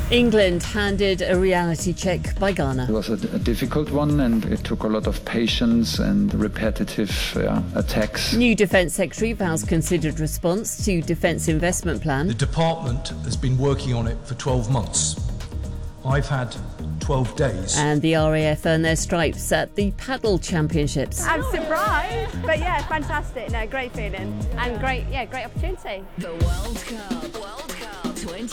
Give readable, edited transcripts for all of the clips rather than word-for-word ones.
England handed a reality check by Ghana. It was a difficult one, and it took a lot of patience and repetitive attacks. New Defence Secretary vows considered response to Defence Investment Plan. The department has been working on it for 12 months. I've had 12 days. And the RAF earned their stripes at the Paddle Championships. I'm surprised, but yeah, fantastic. No, great feeling and great opportunity. The World Cup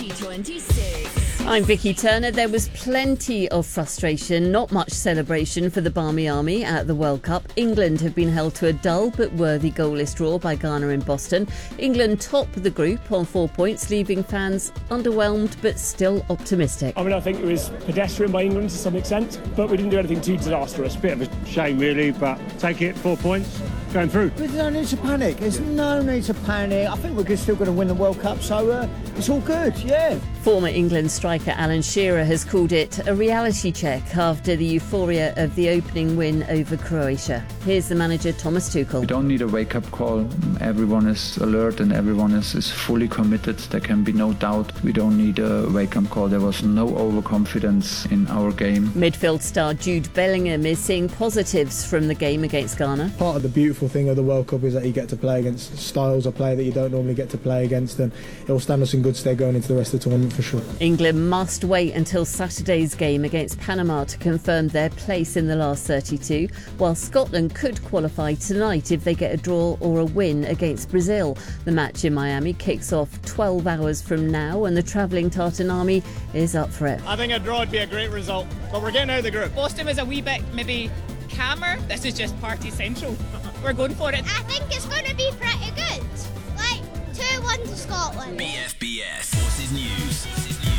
2026. I'm Vicky Turner. There was plenty of frustration, not much celebration for the Barmy Army at the World Cup. England have been held to a dull but worthy goalless draw by Ghana in Boston. England top the group on 4 points, leaving fans underwhelmed but still optimistic. I mean, I think it was pedestrian by England to some extent, but we didn't do anything too disastrous. Bit of a shame, really, but take it, 4 points, going through. There's no need to panic. There's no need to panic. I think we're still going to win the World Cup, so it's all good, yeah. Former England striker Alan Shearer has called it a reality check after the euphoria of the opening win over Croatia. Here's the manager, Thomas Tuchel. We don't need a wake-up call. Everyone is alert and everyone is fully committed. There can be no doubt. We don't need a wake-up call. There was no overconfidence in our game. Midfield star Jude Bellingham is seeing positives from the game against Ghana. Part of the beautiful thing of the World Cup is that you get to play against styles of play that you don't normally get to play against, and it will stand us in good stead going into the rest of the tournament for sure. England must wait until Saturday's game against Panama to confirm their place in the last 32, while Scotland could qualify tonight if they get a draw or a win against Brazil. The match in Miami kicks off 12 hours from now, and the travelling Tartan Army is up for it. I think a draw would be a great result, but we're getting out of the group. Boston was a wee bit maybe calmer. This is just party central. We're going for it. I think it's going to be pretty good. Like 2-1 to Scotland. BFBS Forces News.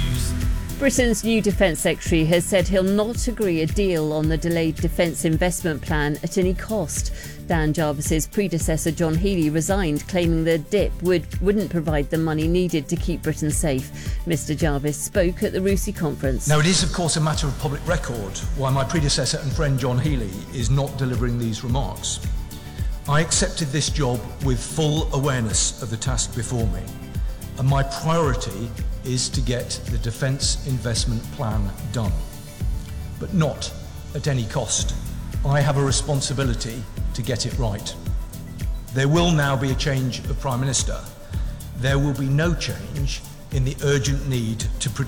Britain's new Defence Secretary has said he'll not agree a deal on the delayed Defence Investment Plan at any cost. Dan Jarvis's predecessor John Healey resigned, claiming the DIP wouldn't provide the money needed to keep Britain safe. Mr Jarvis spoke at the RUSI conference. Now, it is of course a matter of public record why my predecessor and friend John Healey is not delivering these remarks. I accepted this job with full awareness of the task before me, and my priority is to get the Defence Investment Plan done, but not at any cost. I have a responsibility to get it right. There will now be a change of Prime Minister. There will be no change in the urgent need to